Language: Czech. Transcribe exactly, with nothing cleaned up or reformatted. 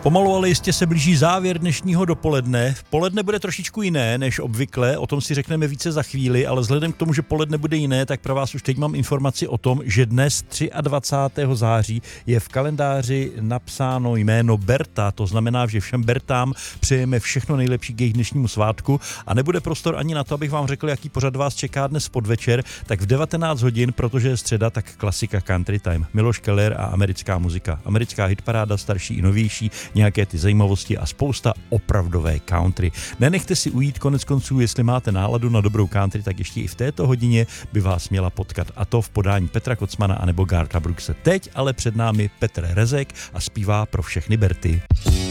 Pomalu, ale jistě se blíží závěr dnešního dopoledne. Poledne bude trošičku jiné než obvykle, o tom si řekneme více za chvíli, ale vzhledem k tomu, že poledne bude jiné, tak pro vás už teď mám informaci o tom, že dnes dvacátého třetího září je v kalendáři napsáno jméno Berta, to znamená, že všem Bertám přejeme všechno nejlepší k jejich dnešnímu svátku a nebude prostor ani na to, abych vám řekl, jaký pořad vás čeká dnes podvečer, tak v devatenáct hodin, protože je středa, tak klasika Country Time. Miloš Keller a americká muzika. Americká hitparáda, starší i novější, nějaké ty zajímavosti a spousta opravdové country. Nenechte si ujít, konec konců, jestli máte náladu na dobrou country, tak ještě i v této hodině by vás měla potkat, a to v podání Petra Kocmana anebo Garta Brookse. Teď ale před námi Petr Rezek a zpívá pro všechny Berty.